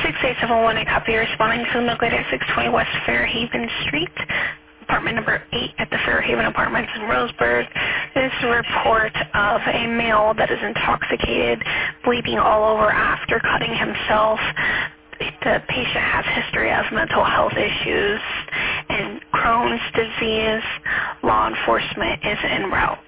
6871, a copy responding to the located at 620 West Fairhaven Street, apartment number 8 at the Fairhaven Apartments in Roseburg. This is a report of a male that is intoxicated, bleeding all over after cutting himself. The patient has a history of mental health issues and Crohn's disease. Law enforcement is en route.